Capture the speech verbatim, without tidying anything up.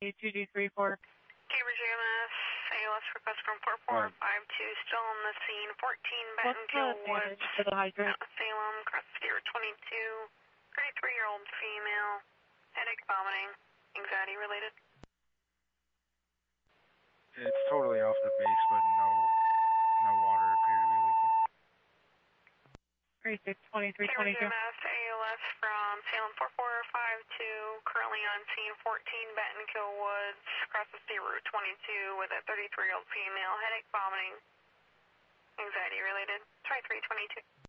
two two D three four. Cambridge E M S, A L S request from four four five two, still on the scene, fourteen What's Battenkill the Woods, damage to the hydrant? Salem, cross zero twenty-two, thirty-three-year-old female, headache, vomiting, anxiety related. It's totally off the base, but no, no water appear to be leaking. thirty-six twenty-three Cambridge twenty-two. E M S, A L S from Salem four four five two, currently on scene, fourteen Battenkill Woods, crosses state route twenty-two with a thirty-three-year-old female, headache, vomiting, anxiety related, twenty-three twenty-two.